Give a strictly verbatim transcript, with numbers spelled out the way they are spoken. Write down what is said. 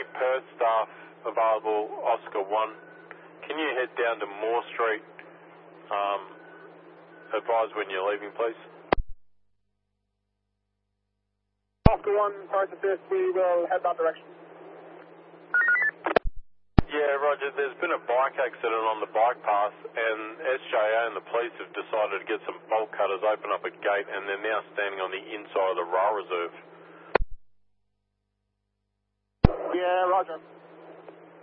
Perth staff available, Oscar one. Can you head down to Moore Street? Um, advise when you're leaving, please. Oscar one, Perth and Fifth, we will head that direction. Yeah, Roger, there's been a bike accident on the bike path, and S J A and the police have decided to get some bolt cutters, open up a gate, and they're now standing on the inside of the rail reserve. Yeah, Roger.